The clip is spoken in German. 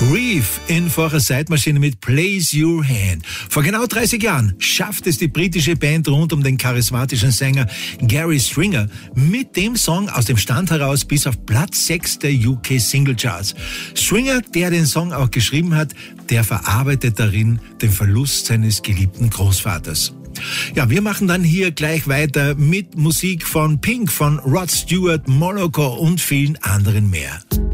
Reef in vorher Zeitmaschine mit Place Your Hand. Vor genau 30 Jahren schafft es die britische Band rund um den charismatischen Sänger Gary Stringer mit dem Song aus dem Stand heraus bis auf Platz 6 der UK Single Charts. Stringer, der den Song auch geschrieben hat, der verarbeitet darin den Verlust seines geliebten Großvaters. Ja, wir machen dann hier gleich weiter mit Musik von Pink, von Rod Stewart, Moloko und vielen anderen mehr.